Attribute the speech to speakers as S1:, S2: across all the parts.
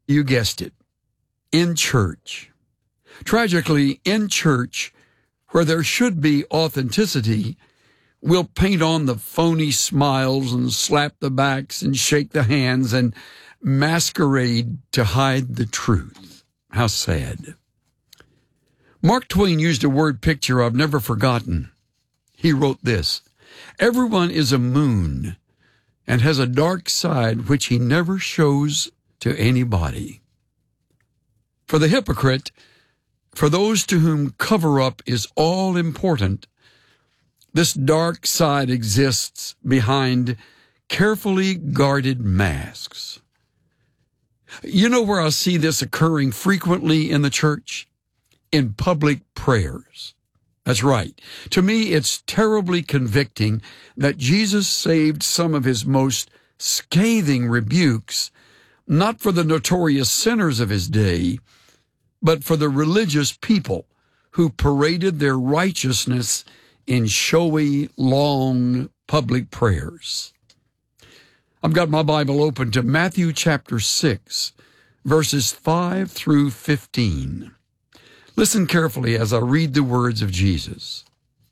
S1: You guessed it, in church. Tragically, in church, where there should be authenticity, we'll paint on the phony smiles and slap the backs and shake the hands and masquerade to hide the truth. How sad. Mark Twain used a word picture I've never forgotten. He wrote this: "Everyone is a moon and has a dark side which he never shows to anybody." For the hypocrite, for those to whom cover-up is all important, this dark side exists behind carefully guarded masks. You know where I see this occurring frequently in the church? In public prayers. That's right. To me, it's terribly convicting that Jesus saved some of his most scathing rebukes, not for the notorious sinners of his day, but for the religious people who paraded their righteousness in showy, long public prayers. I've got my Bible open to Matthew chapter 6, verses 5 through 15. Listen carefully as I read the words of Jesus.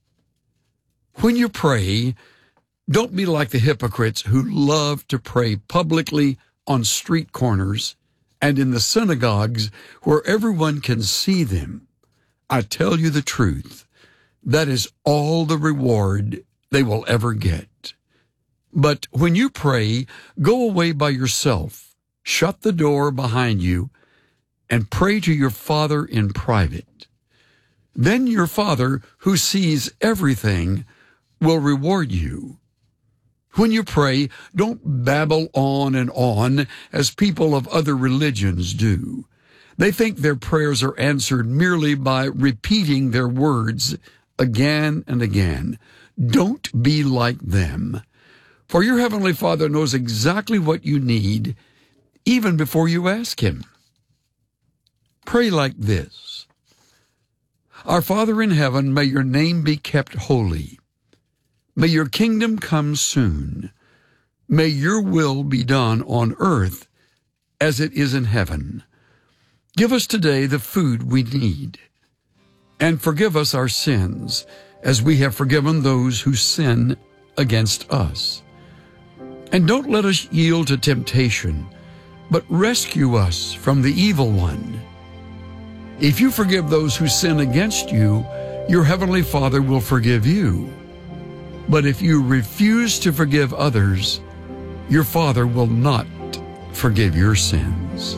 S1: "When you pray, don't be like the hypocrites who love to pray publicly on street corners and in the synagogues where everyone can see them. I tell you the truth, that is all the reward they will ever get. But when you pray, go away by yourself, shut the door behind you, and pray to your Father in private. Then your Father, who sees everything, will reward you. When you pray, don't babble on and on as people of other religions do. They think their prayers are answered merely by repeating their words again and again. Don't be like them, for your Heavenly Father knows exactly what you need even before you ask Him. Pray like this: Our Father in heaven, may your name be kept holy. May your kingdom come soon. May your will be done on earth as it is in heaven. Give us today the food we need, and forgive us our sins as we have forgiven those who sin against us. And don't let us yield to temptation, but rescue us from the evil one. If you forgive those who sin against you, your Heavenly Father will forgive you. But if you refuse to forgive others, your Father will not forgive your sins."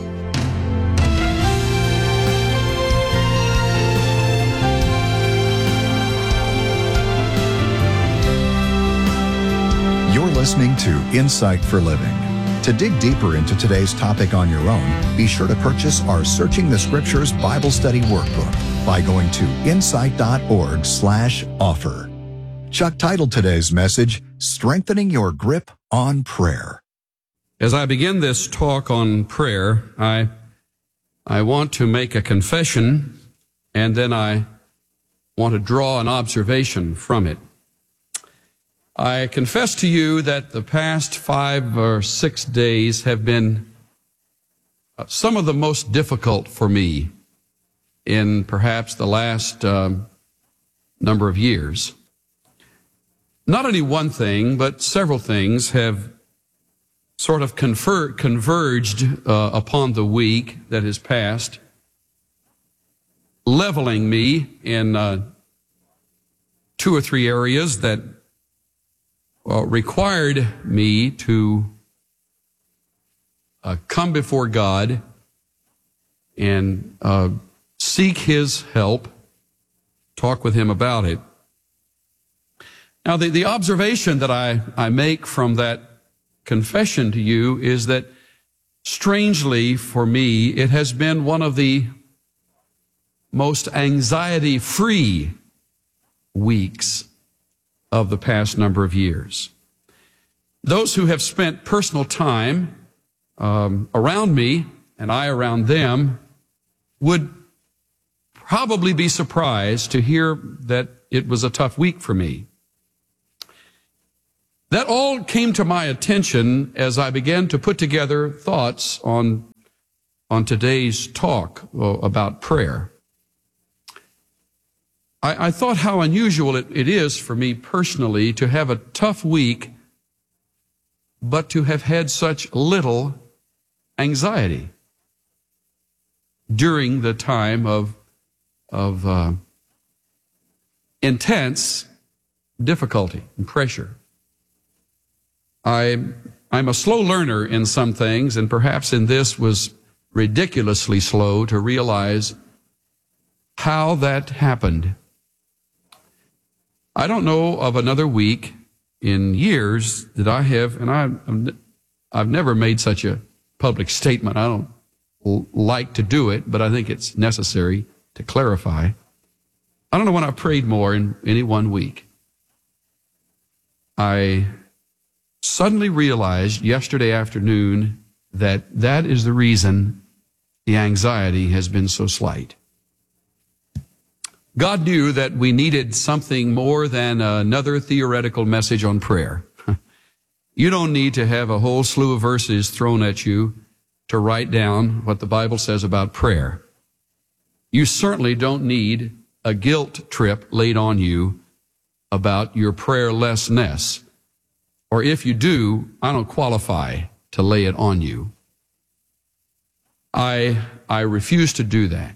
S2: You're listening to Insight for Living. To dig deeper into today's topic on your own, be sure to purchase our Searching the Scriptures Bible Study Workbook by going to insight.org/offer. Chuck titled today's message, Strengthening Your Grip on Prayer.
S1: As I begin this talk on prayer, I want to make a confession, and then I want to draw an observation from it. I confess to you that the past 5 or 6 days have been some of the most difficult for me in perhaps the last number of years. Not only one thing, but several things have sort of converged upon the week that has passed, leveling me in 2 or 3 areas that required me to come before God and seek His help, talk with Him about it. Now, the observation that I make from that confession to you is that, strangely for me, it has been one of the most anxiety-free weeks of the past number of years. Those who have spent personal time around me, and I around them, would probably be surprised to hear that it was a tough week for me. That all came to my attention as I began to put together thoughts on on today's talk about prayer. I thought how unusual it is for me personally to have a tough week, but to have had such little anxiety during the time of intense difficulty and pressure. I'm a slow learner in some things, and perhaps in this was ridiculously slow to realize how that happened. I don't know of another week in years that I have, and I've never made such a public statement. I don't like to do it, but I think it's necessary to clarify. I don't know when I prayed more in any one week. I suddenly realized yesterday afternoon that is the reason the anxiety has been so slight. God knew that we needed something more than another theoretical message on prayer. You don't need to have a whole slew of verses thrown at you to write down what the Bible says about prayer. You certainly don't need a guilt trip laid on you about your prayerlessness. Or if you do, I don't qualify to lay it on you. I refuse to do that.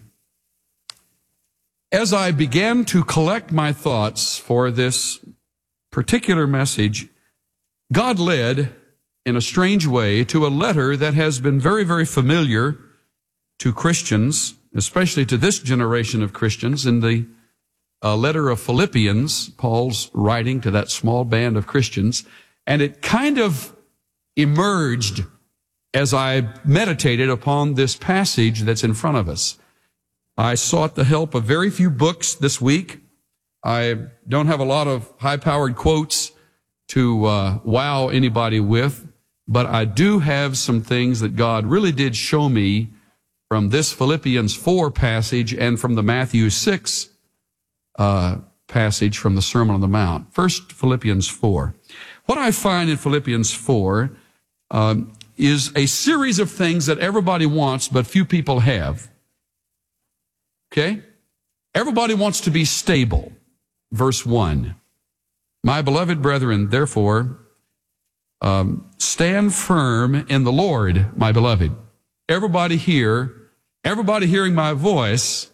S1: As I began to collect my thoughts for this particular message, God led in a strange way to a letter that has been very, very familiar to Christians, especially to this generation of Christians. In the letter of Philippians, Paul's writing to that small band of Christians, and it kind of emerged as I meditated upon this passage that's in front of us. I sought the help of very few books this week. I don't have a lot of high-powered quotes to wow anybody with, but I do have some things that God really did show me from this Philippians 4 passage and from the Matthew 6 passage from the Sermon on the Mount. First, Philippians 4. What I find in Philippians 4 is a series of things that everybody wants, but few people have. Okay? Everybody wants to be stable. Verse 1. My beloved brethren, therefore, stand firm in the Lord, my beloved. Everybody here, everybody hearing my voice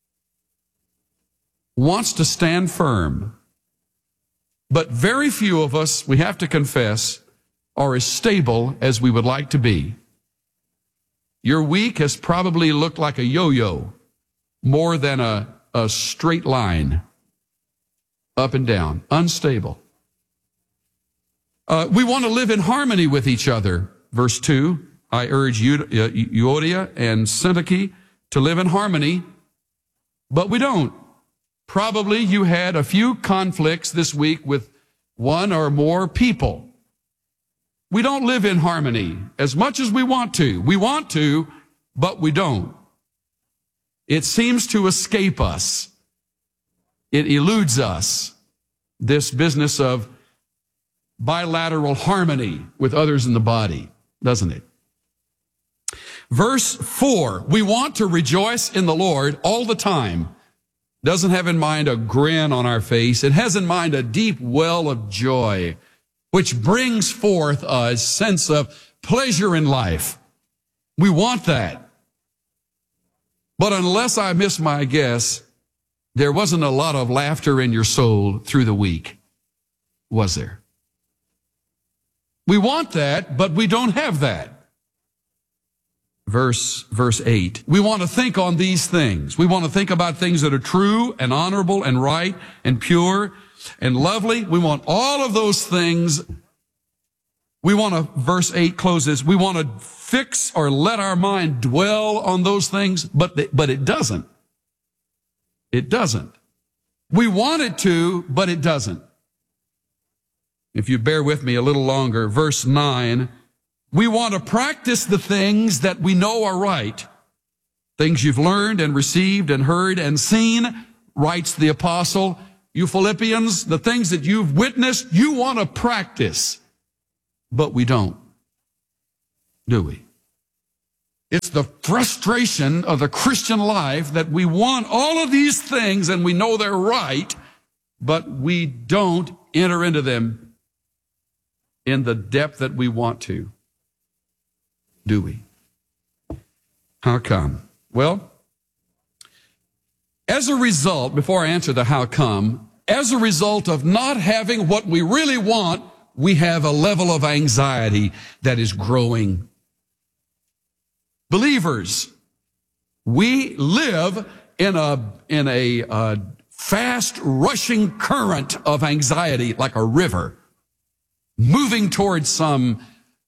S1: wants to stand firm. But very few of us, we have to confess, are as stable as we would like to be. Your week has probably looked like a yo-yo more than a straight line, up and down, unstable. We want to live in harmony with each other. Verse 2, I urge Euodia and Syntyche to live in harmony, but we don't. Probably you had a few conflicts this week with one or more people. We don't live in harmony as much as we want to. We want to, but we don't. It seems to escape us. It eludes us, this business of bilateral harmony with others in the body, doesn't it? Verse 4, we want to rejoice in the Lord all the time. Doesn't have in mind a grin on our face. It has in mind a deep well of joy, which brings forth a sense of pleasure in life. We want that. But unless I miss my guess, there wasn't a lot of laughter in your soul through the week, was there? We want that, but we don't have that. Verse 8, we want to think on these things. We want to think about things that are true and honorable and right and pure and lovely. We want all of those things. We want to, verse 8 closes, we want to fix or let our mind dwell on those things, but it doesn't. It doesn't. We want it to, but it doesn't. If you bear with me a little longer, verse 9, we want to practice the things that we know are right. Things you've learned and received and heard and seen, writes the apostle. You Philippians, the things that you've witnessed, you want to practice. But we don't, do we? It's the frustration of the Christian life that we want all of these things and we know they're right, but we don't enter into them in the depth that we want to. Do we? How come? Well, as a result, before I answer the how come, as a result of not having what we really want, we have a level of anxiety that is growing. Believers, we live in a fast rushing current of anxiety like a river moving towards some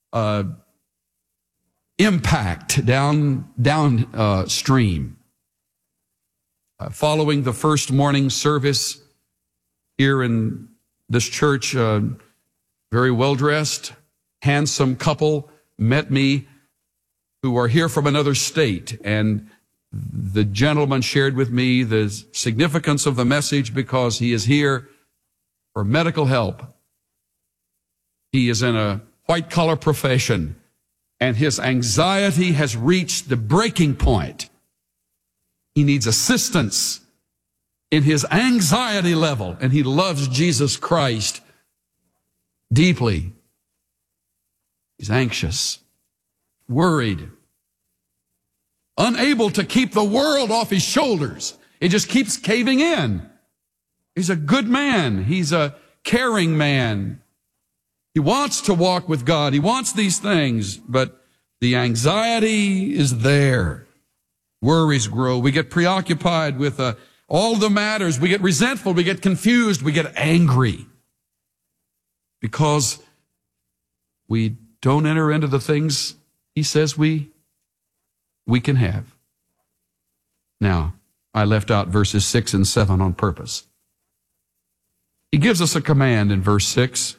S1: impact downstream. Following the first morning service here in this church, very well-dressed, handsome couple met me who are here from another state, and the gentleman shared with me the significance of the message because he is here for medical help. He is in a white-collar profession, and his anxiety has reached the breaking point. He needs assistance in his anxiety level, and he loves Jesus Christ deeply. He's anxious, worried, unable to keep the world off his shoulders. It just keeps caving in. He's a good man. He's a caring man. He wants to walk with God. He wants these things, but the anxiety is there. Worries grow. We get preoccupied with all the matters. We get resentful. We get confused. We get angry because we don't enter into the things he says we can have. Now, I left out verses 6 and 7 on purpose. He gives us a command in verse 6.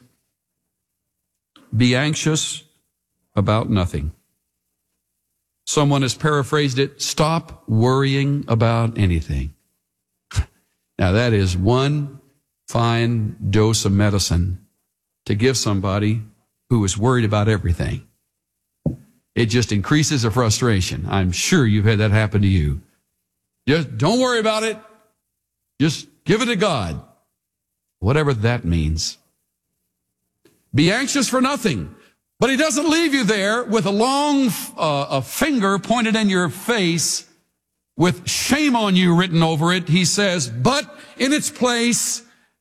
S1: Be anxious about nothing. Someone has paraphrased it, stop worrying about anything. Now that is one fine dose of medicine to give somebody who is worried about everything. It just increases the frustration. I'm sure you've had that happen to you. Just don't worry about it. Just give it to God. Whatever that means. Be anxious for nothing. But he doesn't leave you there with a long finger pointed in your face with shame on you written over it. He says, but in its place,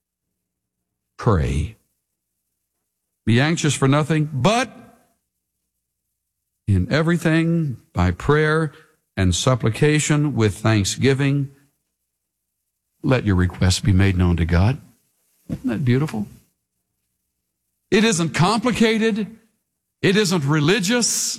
S1: pray. Be anxious for nothing, but in everything by prayer and supplication with thanksgiving, let your requests be made known to God. Isn't that beautiful? It isn't complicated. It isn't religious.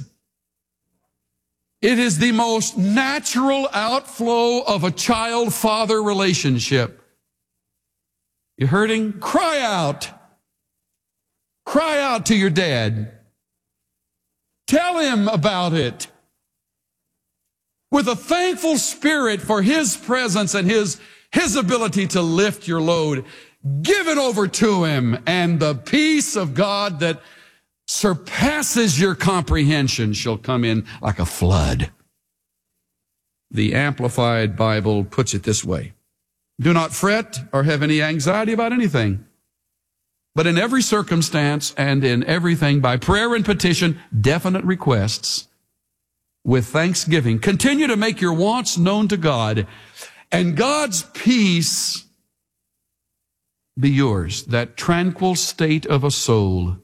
S1: It is the most natural outflow of a child-father relationship. You hurting? Cry out. Cry out to your dad. Tell him about it. With a thankful spirit for his presence and his ability to lift your load, give it over to him, and the peace of God that surpasses your comprehension shall come in like a flood. The Amplified Bible puts it this way. Do not fret or have any anxiety about anything, but in every circumstance and in everything by prayer and petition, definite requests, with thanksgiving, continue to make your wants known to God, and God's peace be yours, that tranquil state of a soul,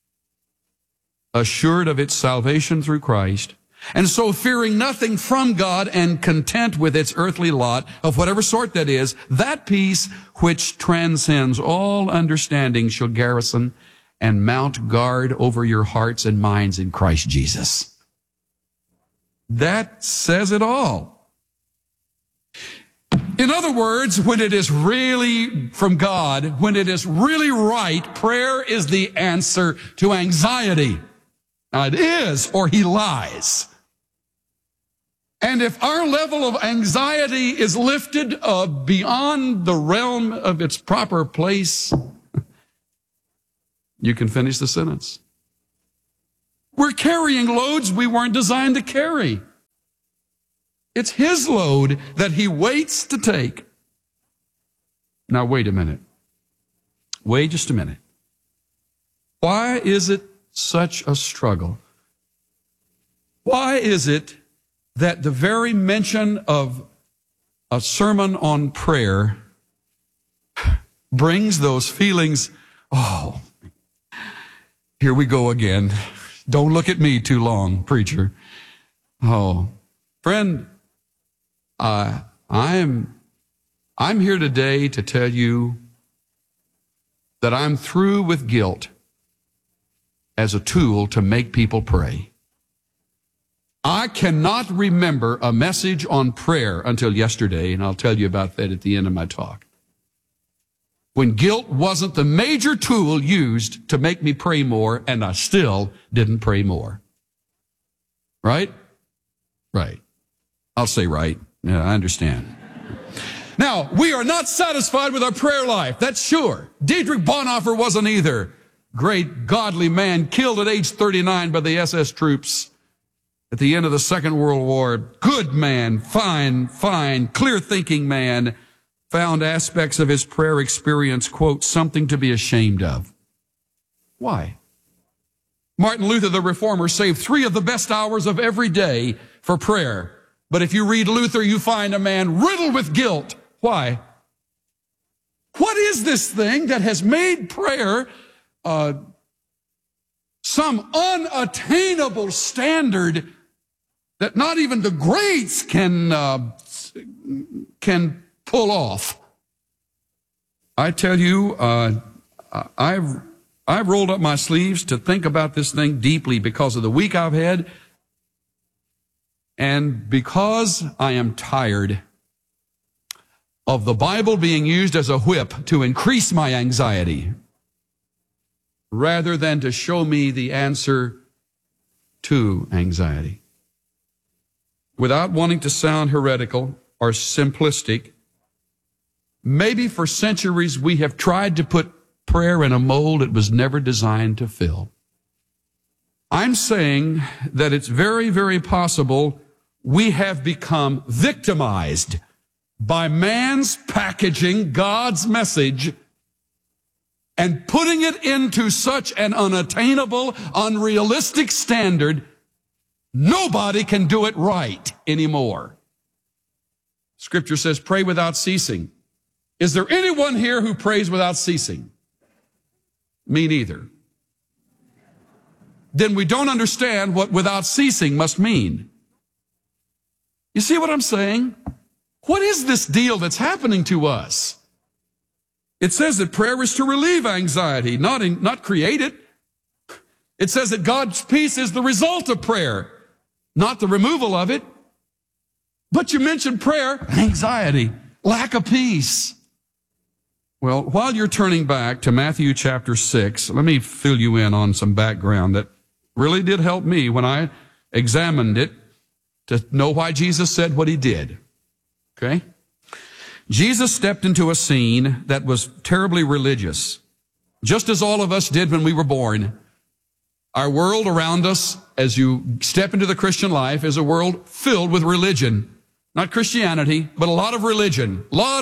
S1: assured of its salvation through Christ, and so fearing nothing from God and content with its earthly lot, of whatever sort that is, that peace which transcends all understanding shall garrison and mount guard over your hearts and minds in Christ Jesus. That says it all. In other words, when it is really from God, when it is really right, prayer is the answer to anxiety. Now it is, or he lies. And if our level of anxiety is lifted beyond the realm of its proper place, you can finish the sentence. We're carrying loads we weren't designed to carry. It's his load that he waits to take. Now, wait a minute. Wait just a minute. Why is it such a struggle? Why is it that the very mention of a sermon on prayer brings those feelings? Oh, here we go again. Don't look at me too long, preacher. Oh, friend, I'm here today to tell you that I'm through with guilt as a tool to make people pray. I cannot remember a message on prayer until yesterday, and I'll tell you about that at the end of my talk, when guilt wasn't the major tool used to make me pray more, and I still didn't pray more. Right? Right. I'll say right. Yeah, I understand. Now, we are not satisfied with our prayer life, that's sure. Dietrich Bonhoeffer wasn't either. Great godly man, killed at age 39 by the SS troops at the end of the Second World War. Good man, fine, clear-thinking man, found aspects of his prayer experience, quote, something to be ashamed of. Why? Martin Luther, the Reformer, saved 3 of the best hours of every day for prayer. But if you read Luther, you find a man riddled with guilt. Why? What is this thing that has made prayer some unattainable standard that not even the greats can pull off? I tell you, I've rolled up my sleeves to think about this thing deeply because of the week I've had, and because I am tired of the Bible being used as a whip to increase my anxiety rather than to show me the answer to anxiety. Without wanting to sound heretical or simplistic, maybe for centuries we have tried to put prayer in a mold it was never designed to fill. I'm saying that it's very, very possible we have become victimized by man's packaging God's message and putting it into such an unattainable, unrealistic standard, nobody can do it right anymore. Scripture says, pray without ceasing. Is there anyone here who prays without ceasing? Me neither. Then we don't understand what without ceasing must mean. You see what I'm saying? What is this deal that's happening to us? It says that prayer is to relieve anxiety, not create it. It says that God's peace is the result of prayer, not the removal of it. But you mentioned prayer, anxiety, lack of peace. Well, while you're turning back to Matthew chapter 6, let me fill you in on some background that really did help me when I examined it to know why Jesus said what he did. Okay? Jesus stepped into a scene that was terribly religious, just as all of us did when we were born. Our world around us, as you step into the Christian life, is a world filled with religion. Not Christianity, but a lot of religion.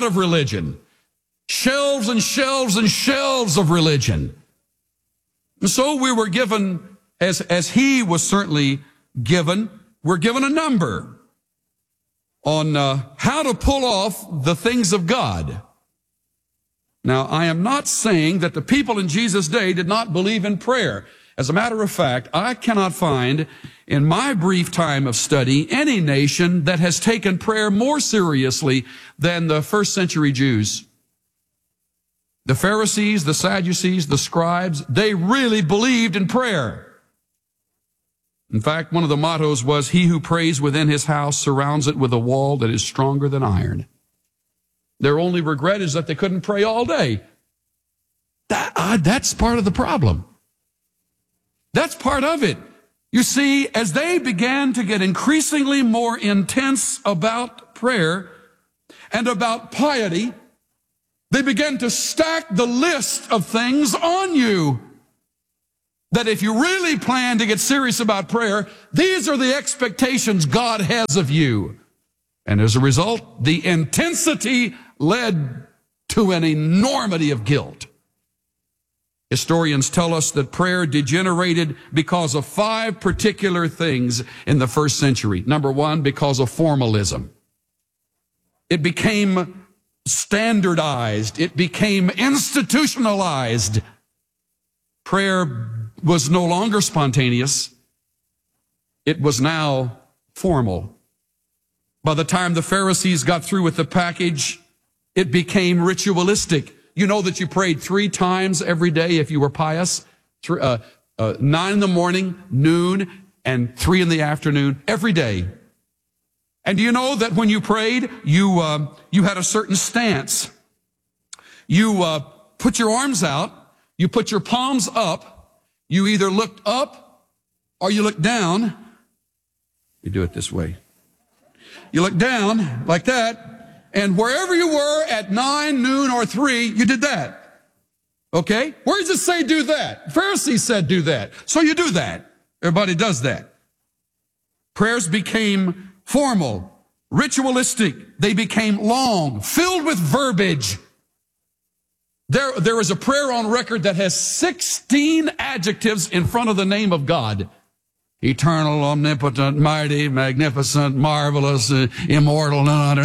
S1: Shelves and shelves and shelves of religion. And so we were given, as he was certainly given, we're given a number on how to pull off the things of God. Now, I am not saying that the people in Jesus' day did not believe in prayer. As a matter of fact, I cannot find in my brief time of study any nation that has taken prayer more seriously than the first century Jews. The Pharisees, the Sadducees, the scribes, they really believed in prayer. In fact, one of the mottos was, he who prays within his house surrounds it with a wall that is stronger than iron. Their only regret is that they couldn't pray all day. That's part of the problem. That's part of it. You see, as they began to get increasingly more intense about prayer and about piety, they began to stack the list of things on you. That if you really plan to get serious about prayer, these are the expectations God has of you.
S3: And as a result, the intensity led to an enormity of guilt. Historians tell us that prayer degenerated because of 5 particular things in the first century. Number 1, because of formalism. It became standardized. It became institutionalized. Prayer was no longer spontaneous. It was now formal. By the time the Pharisees got through with the package, it became ritualistic. You know that you prayed 3 times every day if you were pious. 9 in the morning, noon, and 3 in the afternoon, every day. And do you know that when you prayed, you had a certain stance. You put your arms out, you put your palms up, you either looked up or you looked down. You do it this way. You look down like that. And wherever you were at 9, noon, or 3, you did that. Okay? Where does it say do that? Pharisees said do that. So you do that. Everybody does that. Prayers became formal, ritualistic. They became long, filled with verbiage. There is a prayer on record that has 16 adjectives in front of the name of God. Eternal, omnipotent, mighty, magnificent, marvelous, immortal,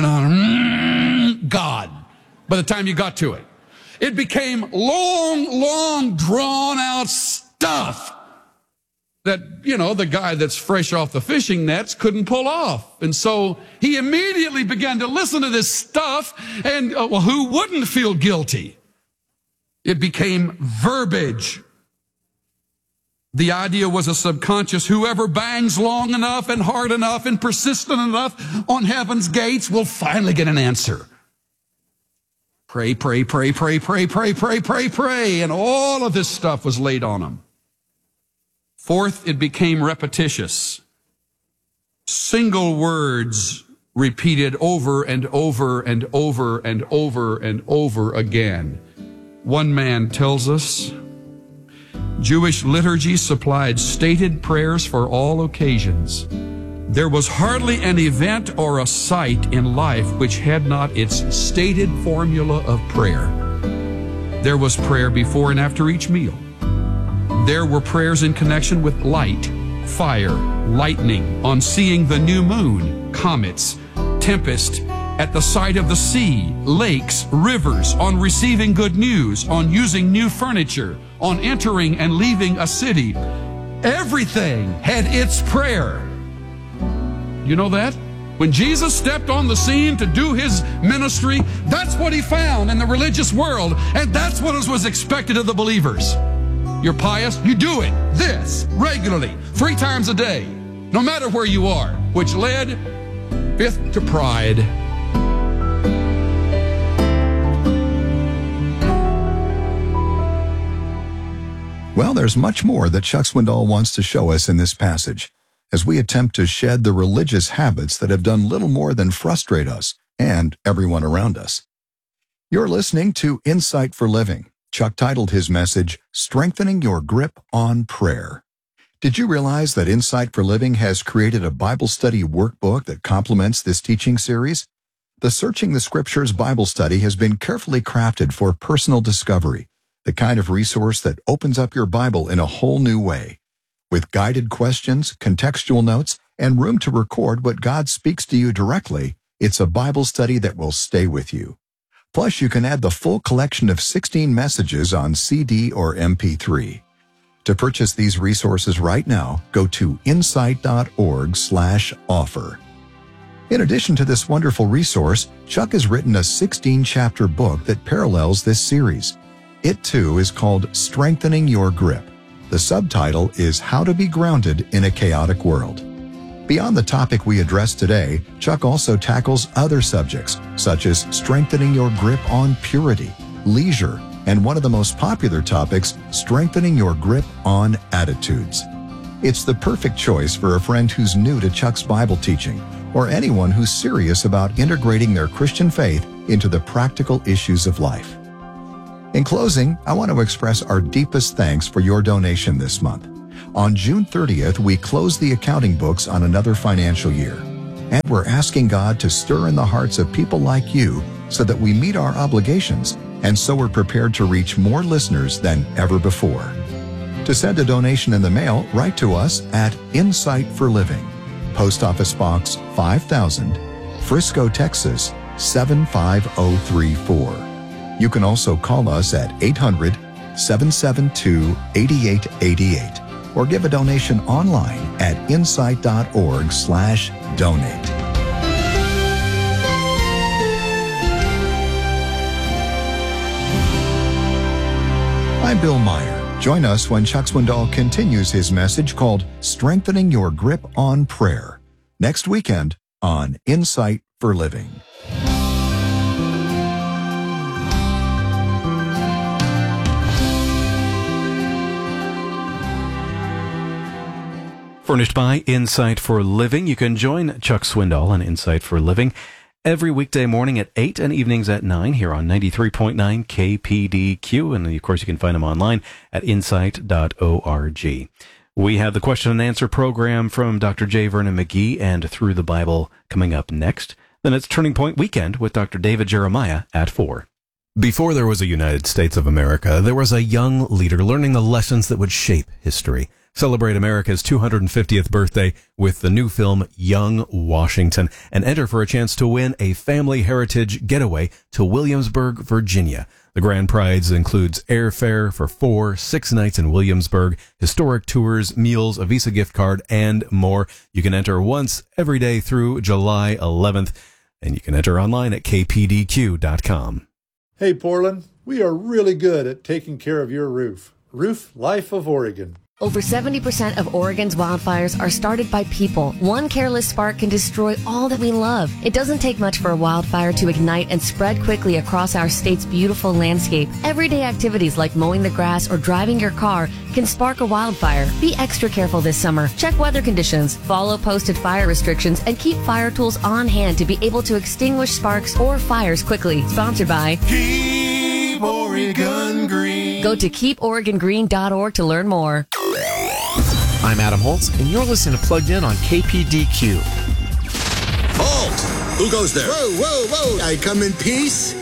S3: God. By the time you got to it, it became long, drawn out stuff that, the guy that's fresh off the fishing nets couldn't pull off. And so he immediately began to listen to this stuff, and who wouldn't feel guilty? It became verbiage. The idea was a subconscious, whoever bangs long enough and hard enough and persistent enough on heaven's gates will finally get an answer. Pray, pray, pray, pray, pray, pray, pray, pray, pray. And all of this stuff was laid on them. 4th, it became repetitious. Single words repeated over and over and over and over and over again. One man tells us, Jewish liturgy supplied stated prayers for all occasions. There was hardly an event or a sight in life which had not its stated formula of prayer. There was prayer before and after each meal. There were prayers in connection with light, fire, lightning, on seeing the new moon, comets, tempest, at the sight of the sea, lakes, rivers, on receiving good news, on using new furniture, on entering and leaving a city. Everything had its prayer. You know that? When Jesus stepped on the scene to do his ministry, that's what he found in the religious world, and that's what was expected of the believers. You're pious, you do it, this, regularly, 3 times a day, no matter where you are, which led, 5th, to pride.
S2: Well, there's much more that Chuck Swindoll wants to show us in this passage as we attempt to shed the religious habits that have done little more than frustrate us and everyone around us. You're listening to Insight for Living. Chuck titled his message, Strengthening Your Grip on Prayer. Did you realize that Insight for Living has created a Bible study workbook that complements this teaching series? The Searching the Scriptures Bible study has been carefully crafted for personal discovery, the kind of resource that opens up your Bible in a whole new way. With guided questions, contextual notes, and room to record what God speaks to you directly, it's a Bible study that will stay with you. Plus, you can add the full collection of 16 messages on CD or MP3. To purchase these resources right now, go to insight.org/offer. In addition to this wonderful resource, Chuck has written a 16-chapter book that parallels this series. It, too, is called Strengthening Your Grip. The subtitle is How to Be Grounded in a Chaotic World. Beyond the topic we addressed today, Chuck also tackles other subjects, such as strengthening your grip on purity, leisure, and one of the most popular topics, strengthening your grip on attitudes. It's the perfect choice for a friend who's new to Chuck's Bible teaching, or anyone who's serious about integrating their Christian faith into the practical issues of life. In closing, I want to express our deepest thanks for your donation this month. On June 30th, we closed the accounting books on another financial year. And we're asking God to stir in the hearts of people like you so that we meet our obligations and so we're prepared to reach more listeners than ever before. To send a donation in the mail, write to us at Insight for Living, Post Office Box 5000, Frisco, Texas 75034. You can also call us at 800-772-8888 or give a donation online at insight.org/donate. I'm Bill Meyer. Join us when Chuck Swindoll continues his message called Strengthening Your Grip on Prayer next weekend on Insight for Living.
S4: Furnished by Insight for Living. You can join Chuck Swindoll on Insight for Living every weekday morning at 8 and evenings at 9 here on 93.9 KPDQ. And, of course, you can find him online at insight.org. We have the question and answer program from Dr. J. Vernon McGee and Through the Bible coming up next. Then it's Turning Point Weekend with Dr. David Jeremiah at 4.
S5: Before there was a United States of America, there was a young leader learning the lessons that would shape history. Celebrate America's 250th birthday with the new film Young Washington and enter for a chance to win a family heritage getaway to Williamsburg, Virginia. The grand prize includes airfare for 4-6 nights in Williamsburg, historic tours, meals, a Visa gift card, and more. You can enter once every day through July 11th, and you can enter online at kpdq.com.
S6: Hey, Portland, we are really good at taking care of your roof. Roof Life of Oregon.
S7: Over 70% of Oregon's wildfires are started by people. One careless spark can destroy all that we love. It doesn't take much for a wildfire to ignite and spread quickly across our state's beautiful landscape. Everyday activities like mowing the grass or driving your car can spark a wildfire. Be extra careful this summer. Check weather conditions, follow posted fire restrictions, and keep fire tools on hand to be able to extinguish sparks or fires quickly. Sponsored by
S8: Keep Oregon Green.
S7: Go to keeporegongreen.org to learn more.
S9: I'm Adam Holtz, and you're listening to Plugged In on KPDQ.
S8: Halt! Who goes there?
S10: Whoa, whoa, whoa! I come in peace?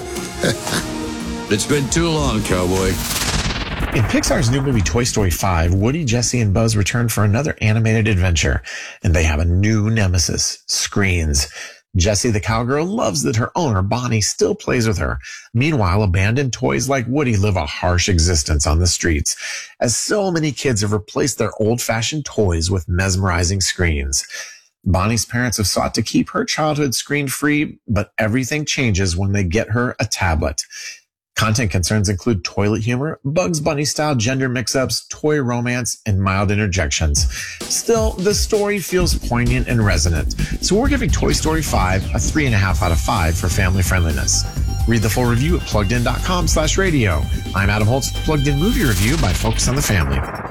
S8: It's been too long, cowboy.
S9: In Pixar's new movie Toy Story 5, Woody, Jessie, and Buzz return for another animated adventure, and they have a new nemesis, screens. Jessie the cowgirl loves that her owner, Bonnie, still plays with her. Meanwhile, abandoned toys like Woody live a harsh existence on the streets, as so many kids have replaced their old-fashioned toys with mesmerizing screens. Bonnie's parents have sought to keep her childhood screen-free, but everything changes when they get her a tablet. Content concerns include toilet humor, Bugs Bunny-style gender mix-ups, toy romance, and mild interjections. Still, the story feels poignant and resonant, so we're giving Toy Story 5 a 3.5 out of 5 for family friendliness. Read the full review at pluggedin.com/radio. I'm Adam Holtz with Plugged In Movie Review by Focus on the Family.